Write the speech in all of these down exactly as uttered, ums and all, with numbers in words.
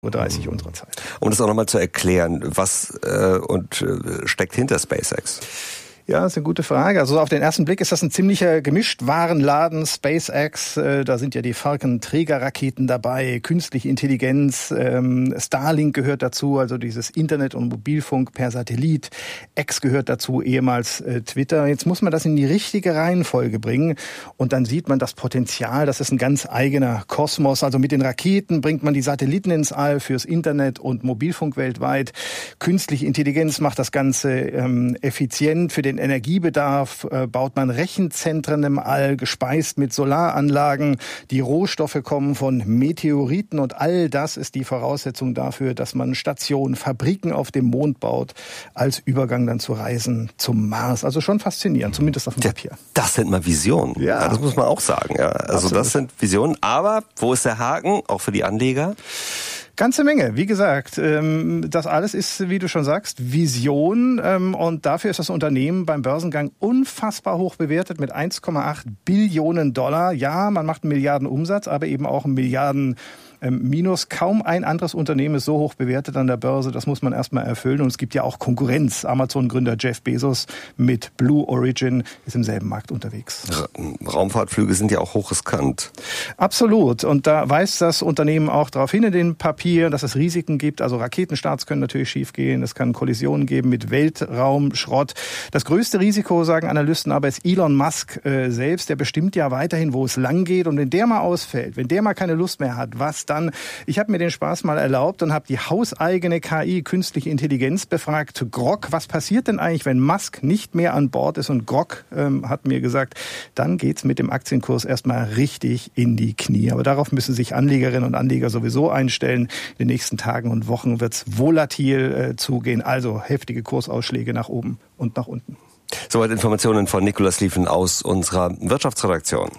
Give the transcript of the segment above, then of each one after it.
Uhr dreißig unserer Zeit. Um das auch nochmal zu erklären, was äh, und äh, steckt hinter SpaceX? Ja, das ist eine gute Frage. Also auf den ersten Blick ist das ein ziemlicher Gemischtwarenladen. SpaceX, äh, da sind ja die Falcon-Trägerraketen dabei, künstliche Intelligenz, ähm, Starlink gehört dazu, also dieses Internet und Mobilfunk per Satellit. X gehört dazu, ehemals äh, Twitter. Jetzt muss man das in die richtige Reihenfolge bringen und dann sieht man das Potenzial. Das ist ein ganz eigener Kosmos. Also mit den Raketen bringt man die Satelliten ins All fürs Internet und Mobilfunk weltweit. Künstliche Intelligenz macht das Ganze ähm, effizient für den Energiebedarf, äh, baut man Rechenzentren im All, gespeist mit Solaranlagen. Die Rohstoffe kommen von Meteoriten und all das ist die Voraussetzung dafür, dass man Stationen, Fabriken auf dem Mond baut, als Übergang dann zu Reisen zum Mars. Also schon faszinierend, zumindest auf dem Papier. Ja, das sind mal Visionen. Ja. Ja, das muss man auch sagen. Ja. Also Absolut. Das sind Visionen. Aber wo ist der Haken, auch für die Anleger? Ganze Menge. Wie gesagt, das alles ist, wie du schon sagst, Vision. Und dafür ist das Unternehmen beim Börsengang unfassbar hoch bewertet mit eins Komma acht Billionen Dollar. Ja, man macht einen Milliardenumsatz, aber eben auch einen Milliarden Minus. Kaum ein anderes Unternehmen ist so hoch bewertet an der Börse. Das muss man erstmal erfüllen. Und es gibt ja auch Konkurrenz. Amazon-Gründer Jeff Bezos mit Blue Origin ist im selben Markt unterwegs. Raumfahrtflüge sind ja auch hochriskant. Absolut. Und da weist das Unternehmen auch darauf hin in den Papieren, dass es Risiken gibt. Also Raketenstarts können natürlich schiefgehen. Es kann Kollisionen geben mit Weltraumschrott. Das größte Risiko, sagen Analysten, aber ist Elon Musk äh, selbst. Der bestimmt ja weiterhin, wo es lang geht. Und wenn der mal ausfällt, wenn der mal keine Lust mehr hat, was dann? Ich habe mir den Spaß mal erlaubt und habe die hauseigene K I, künstliche Intelligenz, befragt. Grok, was passiert denn eigentlich, wenn Musk nicht mehr an Bord ist? Und Grok ähm, hat mir gesagt, dann geht's mit dem Aktienkurs erstmal richtig in die Knie. Aber darauf müssen sich Anlegerinnen und Anleger sowieso einstellen. In den nächsten Tagen und Wochen wird's volatil äh, zugehen. Also heftige Kursausschläge nach oben und nach unten. Soweit Informationen von Nikolaus Lieven aus unserer Wirtschaftsredaktion.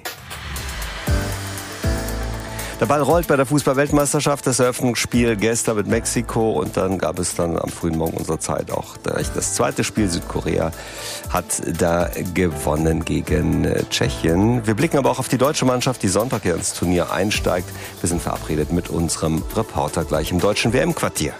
Der Ball rollt bei der Fußball-Weltmeisterschaft, das Eröffnungsspiel gestern mit Mexiko und dann gab es dann am frühen Morgen unserer Zeit auch das zweite Spiel. Südkorea hat da gewonnen gegen Tschechien. Wir blicken aber auch auf die deutsche Mannschaft, die Sonntag hier ins Turnier einsteigt. Wir sind verabredet mit unserem Reporter gleich im deutschen W M-Quartier.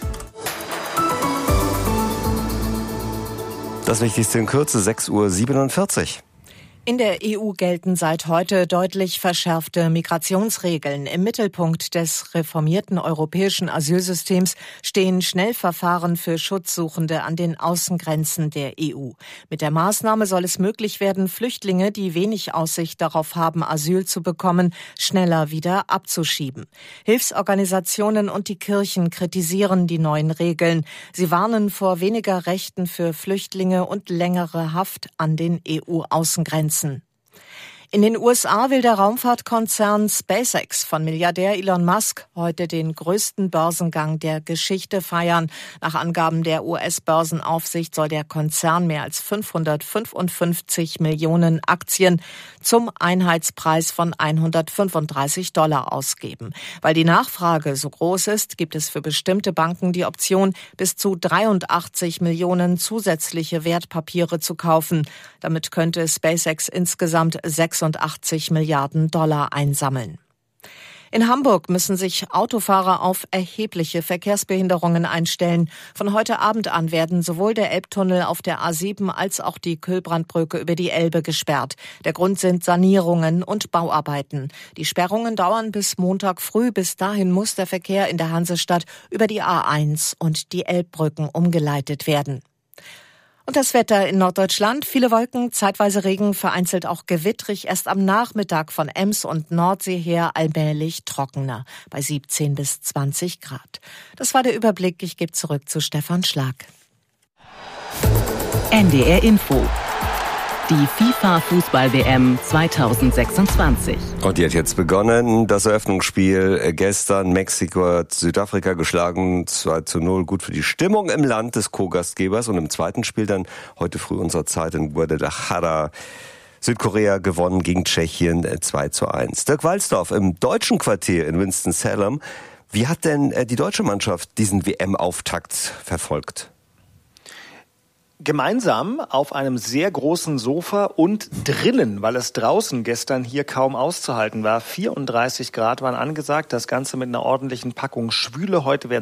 Das Wichtigste in Kürze, sechs Uhr siebenundvierzig. In der E U gelten seit heute deutlich verschärfte Migrationsregeln. Im Mittelpunkt des reformierten europäischen Asylsystems stehen Schnellverfahren für Schutzsuchende an den Außengrenzen der E U. Mit der Maßnahme soll es möglich werden, Flüchtlinge, die wenig Aussicht darauf haben, Asyl zu bekommen, schneller wieder abzuschieben. Hilfsorganisationen und die Kirchen kritisieren die neuen Regeln. Sie warnen vor weniger Rechten für Flüchtlinge und längere Haft an den E U-Außengrenzen. In den U S A will der Raumfahrtkonzern SpaceX von Milliardär Elon Musk heute den größten Börsengang der Geschichte feiern. Nach Angaben der U S-Börsenaufsicht soll der Konzern mehr als fünfhundertfünfundfünfzig Millionen Aktien zum Einheitspreis von hundertfünfunddreißig Dollar ausgeben. Weil die Nachfrage so groß ist, gibt es für bestimmte Banken die Option, bis zu dreiundachtzig Millionen zusätzliche Wertpapiere zu kaufen. Damit könnte SpaceX insgesamt sechsundachtzig Milliarden Dollar einsammeln. In Hamburg müssen sich Autofahrer auf erhebliche Verkehrsbehinderungen einstellen. Von heute Abend an werden sowohl der Elbtunnel auf der A sieben als auch die Kühlbrandbrücke über die Elbe gesperrt. Der Grund sind Sanierungen und Bauarbeiten. Die Sperrungen dauern bis Montag früh. Bis dahin muss der Verkehr in der Hansestadt über die A eins und die Elbbrücken umgeleitet werden. Und das Wetter in Norddeutschland, viele Wolken, zeitweise Regen, vereinzelt auch gewittrig, erst am Nachmittag von Ems und Nordsee her allmählich trockener, bei siebzehn bis zwanzig Grad. Das war der Überblick, ich gebe zurück zu Stefan Schlag. N D R Info. Die FIFA-Fußball-W M zweitausendsechsundzwanzig. Und die hat jetzt begonnen. Das Eröffnungsspiel gestern. Mexiko hat Südafrika geschlagen. zwei zu null. Gut für die Stimmung im Land des Co-Gastgebers. Und im zweiten Spiel dann heute früh unserer Zeit in Guadalajara. Südkorea gewonnen gegen Tschechien zwei zu eins. Dirk Walzdorf im deutschen Quartier in Winston-Salem. Wie hat denn die deutsche Mannschaft diesen W M-Auftakt verfolgt? gemeinsam auf einem sehr großen Sofa und drinnen, weil es draußen gestern hier kaum auszuhalten war. vierunddreißig Grad waren angesagt, das Ganze mit einer ordentlichen Packung Schwüle. Heute werden